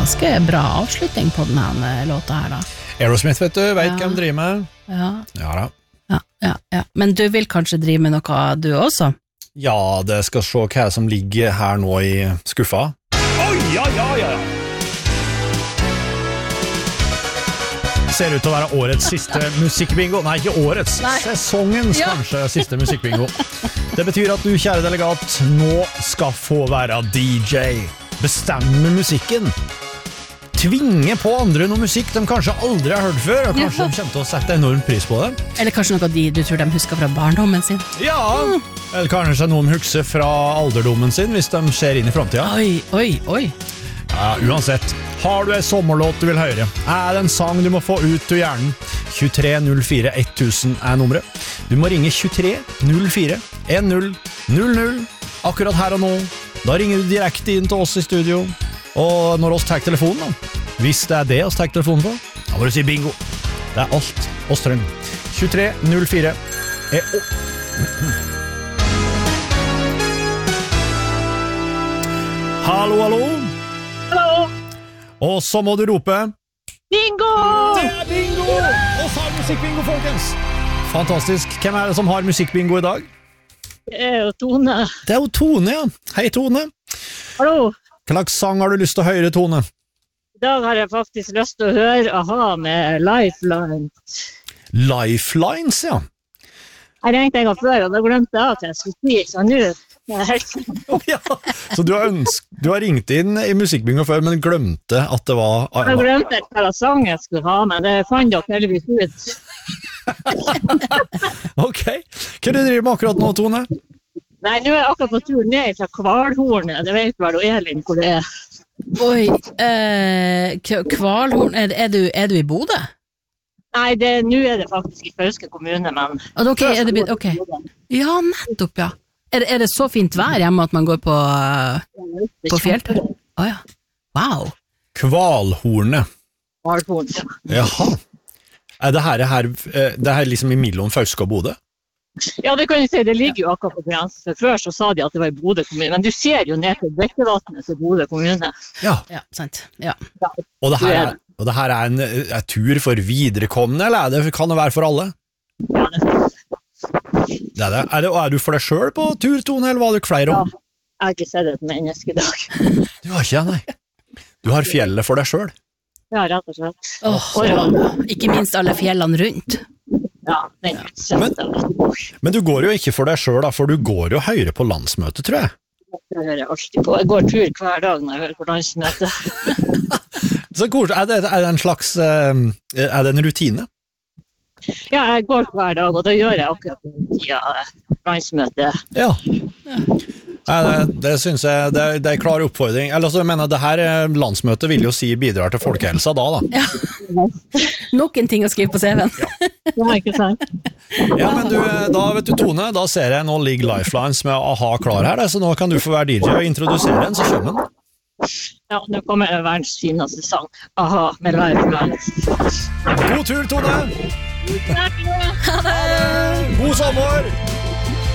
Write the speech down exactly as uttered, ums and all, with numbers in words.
ganske bra avslutning på denne låta her da. Aerosmith, vet du, vet Ja. hvem driver med? Ja. Ja da. Ja, ja, ja. Men du vil kanskje drive med noe du også? Ja, det skal se hva som ligger her nå i skuffa. Oi, ja, ja, ja, ja. Ser ut til å være årets siste musikkbingo. Nei, ikke årets, Nei. sesongens Ja. kanskje siste musikkbingo. Det betyr at du, kjære delegat, nå skal få være D J. Bestemme musikken. Tvinge på andre noe musikk de kanskje aldri har hørt før, og kanskje Ja. de kommer til å sette enormt pris på det. Eller kanskje noe de du tror de husker fra barndommen sin? Ja, eller kanskje noen husker fra alderdommen sin hvis de ser inn i fremtiden. Oi, oi, oi. Ja, uansett, har du en sommerlåt du vil høre? Er det en sang du må få ut til hjernen? tjuetre null fire tusen er nummeret. Du må ringe tjuetre null fire null null null akkurat her og nå. Da ringer du direkte inn til oss i studio. Og når oss tar telefonen da, hvis det er det oss tar telefonen på, da må du si bingo. Det er alt oss trenger. tjuetre null fire er å... Hallo, hallo. Hallo! Og så må du rope Bingo! Det er bingo! Og så har musikkbingo, folkens. Fantastisk. Hvem er det som har musikkbingo i dag? Det er jo Tone. Det er jo Tone, ja. Hei, Tone. Hallo. Hva slags sang har du lyst til å høre, Tone? I dag har jeg faktisk lyst til å høre A-ha med Lifeline. Lifelines, ja. Jeg ringte en gang før, og da glemte jeg at jeg skulle si, så nå er jeg helt... Oh, ja. Så du har, ønsk, du har ringt inn i musikkbingo før, men glemte at det var... Jeg glemte hva slags sang jeg skulle ha, men det fant dere heldigvis ut. Ok. Hva er det du driver med akkurat nå, Tone? Nei, nå er jeg akkurat på tur ned fra Kvalhornet. Det vet vel Elin hvor det er. Oi, eh, K- Kvalhorn, er, er, du, er du i Bodø? Nei, det, nå er det faktisk i Fauske kommune, men... Ah, ok, er det, blitt- ok. Ja, nettopp, ja. Er, det- er det så fint vær hjemme at man går på, eh, på fjelltur? Åja, wow. Kvalhornet. Kvalhornet, ja. Jaha. Er det her, her, eh, det her liksom i mellom Fauske og Bodø? Ja, det kan jeg si, det ligger jo akkurat på grensen. Før så sa de at det var i Bodø kommune, men du ser jo ned til drikkevannet til Bodø kommune. Ja. Ja, sant, ja. Og det her er, og det her er en, en tur for viderekomne, eller er det, kan det være for alle? Ja, det er Det er det. Er, det, er du for deg selv på tur, Tone, eller var du flere Ja, om? jeg har ikke sett et menneske i dag. Du har ikke, nei. Du har fjellet for deg selv. Ja, rett og slett. Åh, Og ja, ikke minst alle fjellene rundt. ja, den er Men- søtt. Men du går jo ikke for deg selv, da, for du går jo høyere på landsmøtet, tror jeg. Det hører jeg alltid på. Jeg går tur hver dag når jeg hører på landsmøte. Så koselig. Er det, er det en slags, eh, er det en rutine? Ja, jeg går hver dag, og da gjør jeg akkurat på tida landsmøte. Ja. Nei, det, det synes jeg, det, det er en klar oppfordring. Eller så mener jeg, det her eh, landsmøtet vil jo si bidrar til folkehelsa da, da. Ja. Nok en ting å skrive på C V-en. Ja, ikke sant? Ja, men du, eh, da vet du, Tone, da ser jeg nå ligger Lifelines med A-ha klar her, da, så nå kan du få være D J og introdusere den, så kommer den. Ja, nå kommer det verdens fineste sang. A-ha med Lifeline. God tur, Tone! God sommer!